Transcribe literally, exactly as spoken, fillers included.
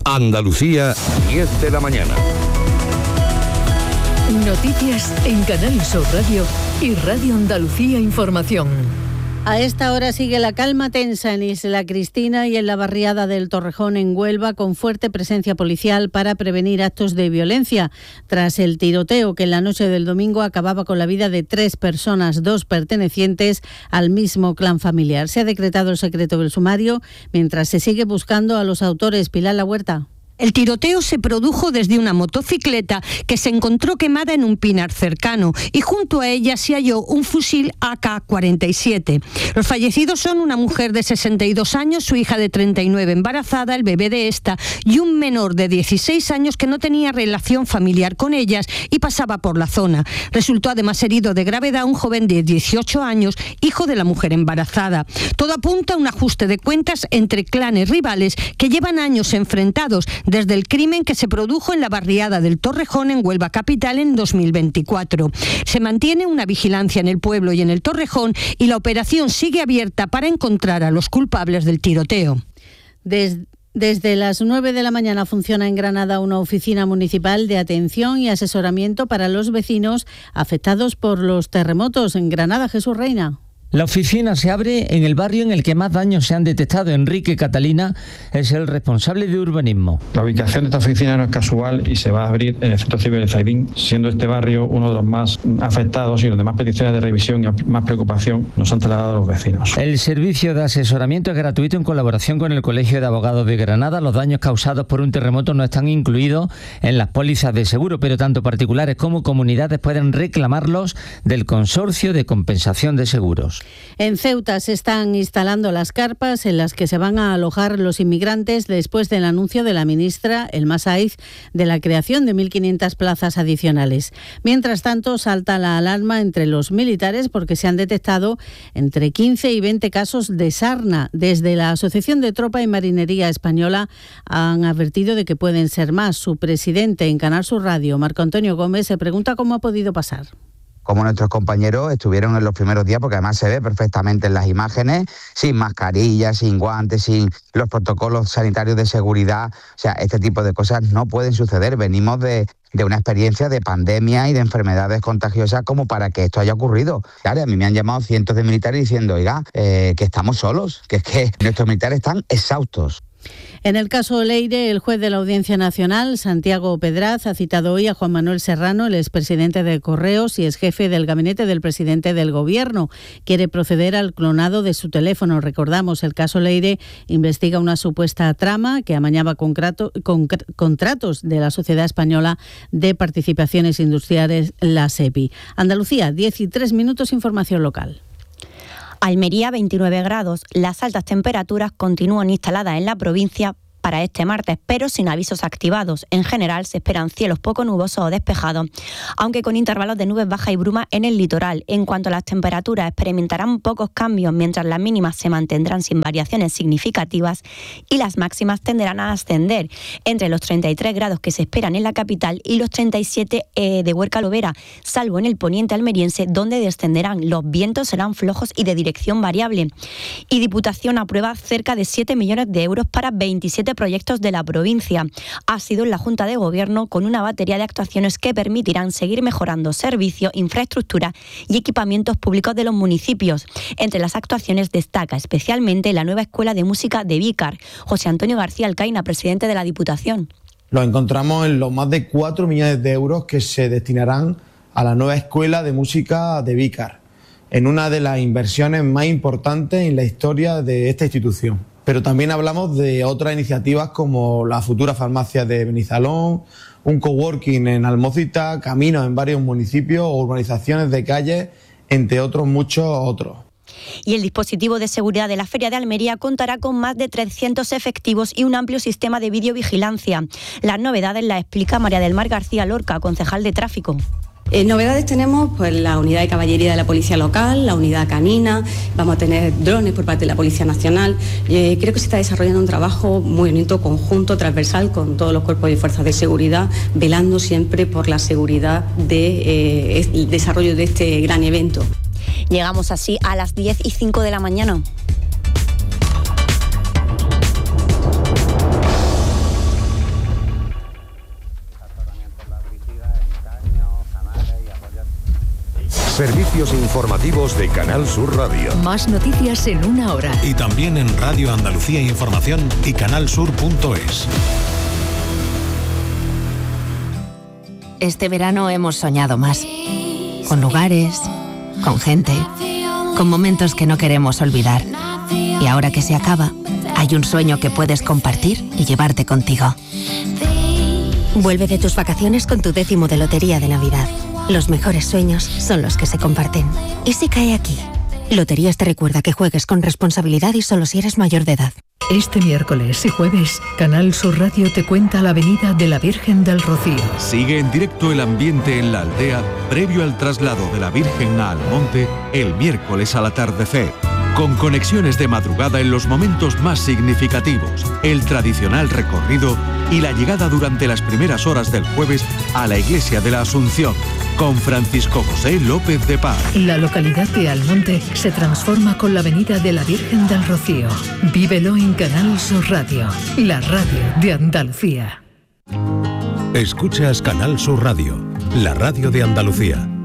Andalucía, diez de la mañana. Noticias en Canal Sur Radio y Radio Andalucía Información. A esta hora sigue la calma tensa en Isla Cristina y en la barriada del Torrejón en Huelva, con fuerte presencia policial para prevenir actos de violencia, tras el tiroteo que en la noche del domingo acababa con la vida de tres personas, dos pertenecientes al mismo clan familiar. Se ha decretado el secreto del sumario mientras se sigue buscando a los autores. Pilar La Huerta. El tiroteo se produjo desde una motocicleta que se encontró quemada en un pinar cercano y junto a ella se halló un fusil A K cuarenta y siete. Los fallecidos son una mujer de sesenta y dos años, su hija de treinta y nueve embarazada, el bebé de esta y un menor de dieciséis años que no tenía relación familiar con ellas y pasaba por la zona. Resultó además herido de gravedad un joven de dieciocho años, hijo de la mujer embarazada. Todo apunta a un ajuste de cuentas entre clanes rivales que llevan años enfrentados desde el crimen que se produjo en la barriada del Torrejón en Huelva capital en dos mil veinticuatro. Se mantiene una vigilancia en el pueblo y en el Torrejón y la operación sigue abierta para encontrar a los culpables del tiroteo. Desde Desde las nueve de la mañana funciona en Granada una oficina municipal de atención y asesoramiento para los vecinos afectados por los terremotos. En Granada, Jesús Reina. La oficina se abre en el barrio en el que más daños se han detectado. Enrique Catalina es el responsable de urbanismo. La ubicación de esta oficina no es casual y se va a abrir en el Centro Cívico de Zaidín, siendo este barrio uno de los más afectados y donde más peticiones de revisión y más preocupación nos han trasladado los vecinos. El servicio de asesoramiento es gratuito en colaboración con el Colegio de Abogados de Granada. Los daños causados por un terremoto no están incluidos en las pólizas de seguro, pero tanto particulares como comunidades pueden reclamarlos del Consorcio de Compensación de Seguros. En Ceuta se están instalando las carpas en las que se van a alojar los inmigrantes después del anuncio de la ministra Elma Saiz de la creación de mil quinientas plazas adicionales. Mientras tanto, salta la alarma entre los militares porque se han detectado entre quince y veinte casos de sarna. Desde la Asociación de Tropa y Marinería Española han advertido de que pueden ser más. Su presidente en Canal Sur Radio, Marco Antonio Gómez, se pregunta cómo ha podido pasar. Como nuestros compañeros estuvieron en los primeros días, porque además se ve perfectamente en las imágenes, sin mascarillas, sin guantes, sin los protocolos sanitarios de seguridad. O sea, este tipo de cosas no pueden suceder. Venimos de, de una experiencia de pandemia y de enfermedades contagiosas como para que esto haya ocurrido. Claro, a mí me han llamado cientos de militares diciendo, oiga, eh, que estamos solos, que es que nuestros militares están exhaustos. En el caso Leire, el juez de la Audiencia Nacional, Santiago Pedraz, ha citado hoy a Juan Manuel Serrano, el expresidente de Correos y ex jefe del gabinete del presidente del Gobierno. Quiere proceder al clonado de su teléfono. Recordamos, el caso Leire investiga una supuesta trama que amañaba concrato, con, contratos de la Sociedad Española de Participaciones Industriales, la SEPI. Andalucía, diez y tres minutos, información local. Almería, veintinueve grados. Las altas temperaturas continúan instaladas en la provincia para este martes, pero sin avisos activados. En general se esperan cielos poco nubosos o despejados, aunque con intervalos de nubes bajas y bruma en el litoral. En cuanto a las temperaturas, experimentarán pocos cambios, mientras las mínimas se mantendrán sin variaciones significativas y las máximas tenderán a ascender entre los treinta y tres grados que se esperan en la capital y los treinta y siete eh, de Huerca Lovera, salvo en el poniente almeriense, donde descenderán. Los vientos serán flojos y de dirección variable. Y Diputación aprueba cerca de siete millones de euros para veintisiete proyectos de la provincia. Ha sido en la Junta de Gobierno con una batería de actuaciones que permitirán seguir mejorando servicios, infraestructura y equipamientos públicos de los municipios. Entre las actuaciones destaca especialmente la nueva Escuela de Música de Vícar. José Antonio García Alcaina, presidente de la Diputación. Lo encontramos en los más de cuatro millones de euros que se destinarán a la nueva Escuela de Música de Vícar, en una de las inversiones más importantes en la historia de esta institución. Pero también hablamos de otras iniciativas como la futura farmacia de Benizalón, un coworking en Almócita, caminos en varios municipios o urbanizaciones de calles, entre otros muchos otros. Y el dispositivo de seguridad de la Feria de Almería contará con más de trescientos efectivos y un amplio sistema de videovigilancia. Las novedades las explica María del Mar García Lorca, concejal de Tráfico. Eh, novedades tenemos pues la unidad de caballería de la Policía Local, la unidad canina, vamos a tener drones por parte de la Policía Nacional. Eh, creo que se está desarrollando un trabajo muy bonito, conjunto, transversal con todos los cuerpos y fuerzas de seguridad, velando siempre por la seguridad del de, eh, desarrollo de este gran evento. Llegamos así a las diez y cinco de la mañana. servicios informativos de Canal Sur Radio. Más noticias en una hora. Y también en Radio Andalucía Información y canalsur punto es. Este verano hemos soñado más. Con lugares, con gente, con momentos que no queremos olvidar. Y ahora que se acaba, hay un sueño que puedes compartir y llevarte contigo. Vuelve de tus vacaciones con tu décimo de Lotería de Navidad. Los mejores sueños son los que se comparten. ¿Y si cae aquí? Loterías te recuerda que juegues con responsabilidad y solo si eres mayor de edad. Este miércoles y jueves, Canal Sur Radio te cuenta la venida de la Virgen del Rocío. Sigue en directo el ambiente en la aldea previo al traslado de la Virgen a Almonte el miércoles al atardecer. Con conexiones de madrugada en los momentos más significativos, el tradicional recorrido y la llegada durante las primeras horas del jueves a la Iglesia de la Asunción, con Francisco José López de Paz. La localidad de Almonte se transforma con la venida de la Virgen del Rocío. Vívelo en Canal Sur Radio, la radio de Andalucía. Escuchas Canal Sur Radio, la radio de Andalucía.